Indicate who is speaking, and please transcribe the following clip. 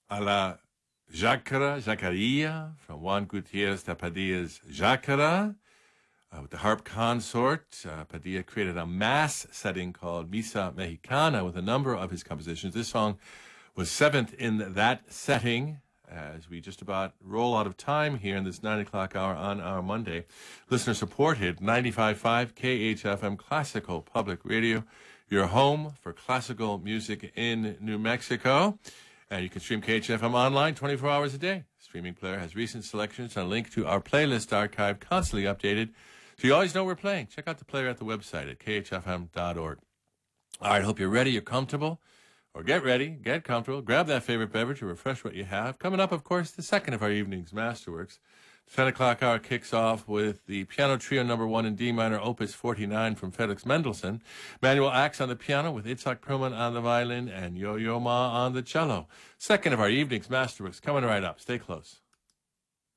Speaker 1: a la Jacaria from Juan Gutierrez de Padilla's Jacara. With the harp consort, Padilla created a mass setting called Misa Mexicana with a number of his compositions. This song was seventh in that setting. As we just about roll out of time here in this 9 o'clock hour on our Monday, listener-supported 95.5 KHFM Classical Public Radio, your home for classical music in New Mexico. And you can stream KHFM online 24 hours a day. Streaming player has recent selections and a link to our playlist archive, constantly updated, so you always know we're playing. Check out the player at the website at khfm.org. All right, hope you're ready, you're comfortable. Or get ready, get comfortable, grab that favorite beverage to refresh what you have. Coming up, of course, the second of our evening's Masterworks. The 10 o'clock hour kicks off with the Piano Trio No. 1 in D minor, Opus 49 from Felix Mendelssohn. Manuel Axe on the piano with Itzhak Perlman on the violin and Yo-Yo Ma on the cello. Second of our evening's Masterworks coming right up. Stay close.